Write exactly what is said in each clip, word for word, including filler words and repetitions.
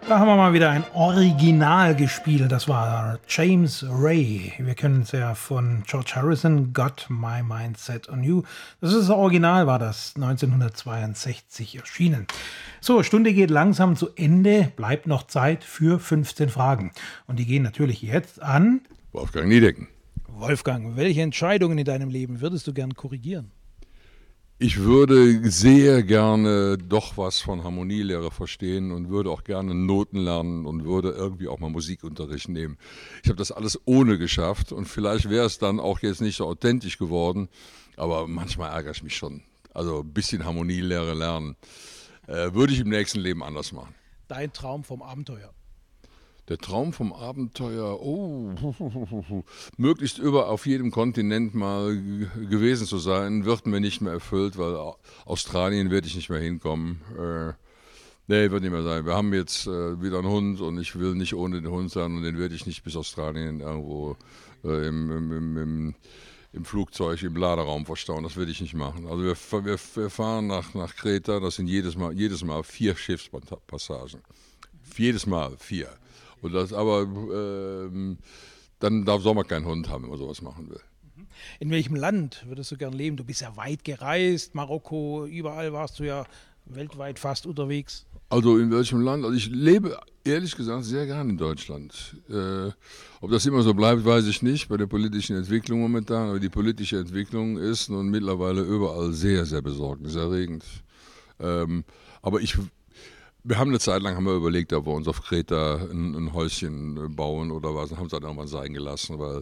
Da haben wir mal wieder ein Original gespielt. Das war James Ray. Wir kennen es ja von George Harrison, Got My Mind Set on You. Das ist das Original, war das neunzehnhundertzweiundsechzig erschienen. So, Stunde geht langsam zu Ende. Bleibt noch Zeit für fünfzehn Fragen. Und die gehen natürlich jetzt an Wolfgang Niedecken. Wolfgang, welche Entscheidungen in deinem Leben würdest du gern korrigieren? Ich würde sehr gerne doch was von Harmonielehre verstehen und würde auch gerne Noten lernen und würde irgendwie auch mal Musikunterricht nehmen. Ich habe das alles ohne geschafft und vielleicht wäre es dann auch jetzt nicht so authentisch geworden, aber manchmal ärgere ich mich schon. Also ein bisschen Harmonielehre lernen äh, würde ich im nächsten Leben anders machen. Dein Traum vom Abenteuer? Der Traum vom Abenteuer, oh, möglichst über auf jedem Kontinent mal g- gewesen zu sein, wird mir nicht mehr erfüllt, weil Au- Australien werde ich nicht mehr hinkommen. Äh, nee, wird nicht mehr sein. Wir haben jetzt äh, wieder einen Hund und ich will nicht ohne den Hund sein und den werde ich nicht bis Australien irgendwo äh, im, im, im, im, im Flugzeug, im Laderaum verstauen. Das würde ich nicht machen. Also wir, f- wir, wir fahren nach, nach Kreta, das sind jedes Mal, jedes Mal vier Schiffspassagen. Jedes Mal vier. Und das aber, ähm, dann darf soll man keinen Hund haben, wenn man sowas machen will. In welchem Land würdest du gern leben? Du bist ja weit gereist, Marokko, überall warst du ja weltweit fast unterwegs. Also in welchem Land? Also ich lebe ehrlich gesagt sehr gern in Deutschland. Äh, ob das immer so bleibt, weiß ich nicht, bei der politischen Entwicklung momentan. Aber die politische Entwicklung ist nun mittlerweile überall sehr, sehr besorgniserregend. Ähm, aber ich Wir haben eine Zeit lang haben wir überlegt, ob wir uns auf Kreta ein, ein Häuschen bauen oder was, und haben es dann irgendwann sein gelassen, weil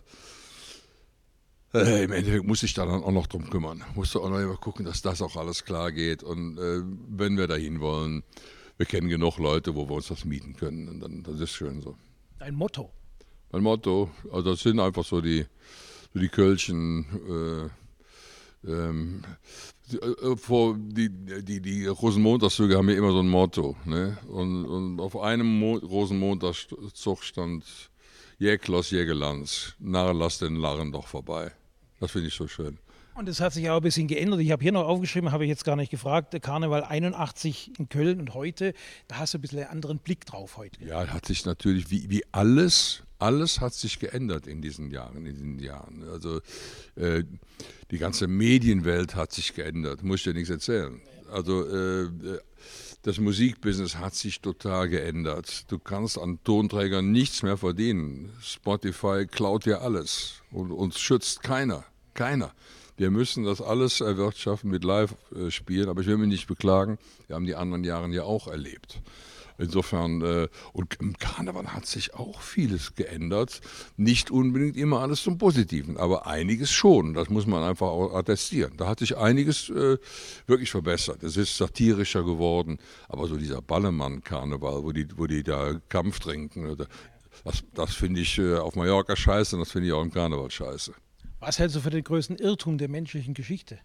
äh, im Endeffekt muss ich da dann auch noch drum kümmern. Musste auch noch immer gucken, dass das auch alles klar geht. Und äh, wenn wir dahin wollen, wir kennen genug Leute, wo wir uns das mieten können. Und dann, das ist schön so. Dein Motto? Mein Motto, also das sind einfach so die, so die Kölschen, äh, ähm, die, äh, vor, die, die, die Rosenmontagszüge haben ja immer so ein Motto. Ne? Und, und auf einem Mo Rosenmontagszug stand Jäklos Jägelands, Narr, lass den Narren doch vorbei. Das finde ich so schön. Und es hat sich auch ein bisschen geändert. Ich habe hier noch aufgeschrieben, habe ich jetzt gar nicht gefragt, der Karneval einundachtzig in Köln und heute, da hast du ein bisschen einen anderen Blick drauf heute. Ja, hat sich natürlich, wie, wie alles, alles hat sich geändert in diesen Jahren. In diesen Jahren. Also äh, die ganze Medienwelt hat sich geändert, muss ich dir nichts erzählen. Also äh, das Musikbusiness hat sich total geändert. Du kannst an Tonträgern nichts mehr verdienen. Spotify klaut dir alles und uns schützt keiner, keiner. Wir müssen das alles erwirtschaften mit Live-Spielen, aber ich will mich nicht beklagen, wir haben die anderen Jahre ja auch erlebt. Insofern, äh, und im Karneval hat sich auch vieles geändert. Nicht unbedingt immer alles zum Positiven, aber einiges schon. Das muss man einfach auch attestieren. Da hat sich einiges äh, wirklich verbessert. Es ist satirischer geworden, aber so dieser Ballermann-Karneval, wo die, wo die da Kampf trinken, oder, das, das finde ich äh, auf Mallorca scheiße und das finde ich auch im Karneval scheiße. Was hältst du für den größten Irrtum der menschlichen Geschichte?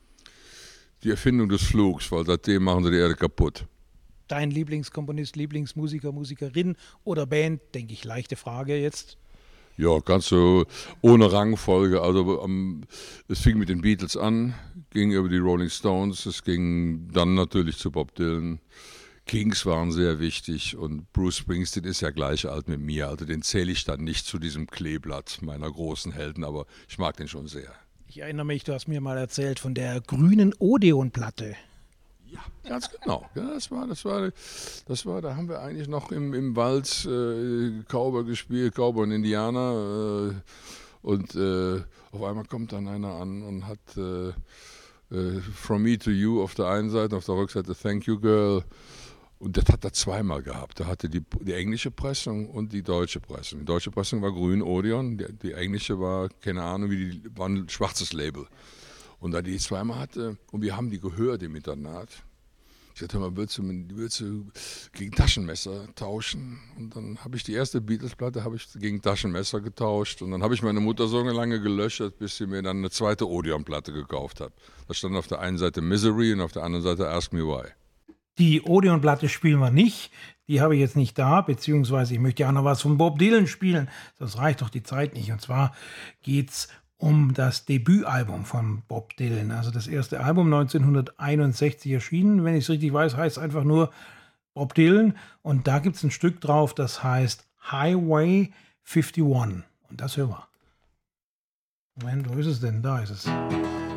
Die Erfindung des Flugs, weil seitdem machen sie die Erde kaputt. Dein Lieblingskomponist, Lieblingsmusiker, Musikerin oder Band? Denke ich, leichte Frage jetzt. Ja, ganz so ohne Rangfolge. Also ähm, es fing mit den Beatles an, ging über die Rolling Stones, es ging dann natürlich zu Bob Dylan. Kings waren sehr wichtig und Bruce Springsteen ist ja gleich alt mit mir. Also den zähle ich dann nicht zu diesem Kleeblatt meiner großen Helden, aber ich mag den schon sehr. Ich erinnere mich, du hast mir mal erzählt von der grünen Odeon-Platte. Ja, ganz genau. Ja, das war, das war, das war, da haben wir eigentlich noch im, im Wald äh, Cowboy gespielt, Cowboy und Indianer. Äh, und äh, auf einmal kommt dann einer an und hat äh, äh, From Me to You auf der einen Seite, auf der Rückseite Thank You Girl. Und das hat er zweimal gehabt. Da hatte die, die englische Pressung und die deutsche Pressung. Die deutsche Pressung war grün Odeon, die, die englische war, keine Ahnung, wie die, war ein schwarzes Label. Und da die zweimal hatte, und wir haben die gehört im Internat. Ich sagte, hör mal, willst du, willst du gegen Taschenmesser tauschen? Und dann habe ich die erste Beatles-Platte habe ich gegen Taschenmesser getauscht. Und dann habe ich meine Mutter so lange gelöchert, bis sie mir dann eine zweite Odeon-Platte gekauft hat. Da stand auf der einen Seite Misery und auf der anderen Seite Ask Me Why. Die Odeon-Platte spielen wir nicht. Die habe ich jetzt nicht da, beziehungsweise ich möchte ja auch noch was von Bob Dylan spielen. Sonst reicht doch die Zeit nicht. Und zwar geht's um das Debütalbum von Bob Dylan. Also das erste Album neunzehnhunderteinundsechzig erschienen. Wenn ich es richtig weiß, heißt es einfach nur Bob Dylan. Und da gibt es ein Stück drauf, das heißt Highway einundfünfzig. Und das hören wir. Moment, wo ist es denn? Da ist es.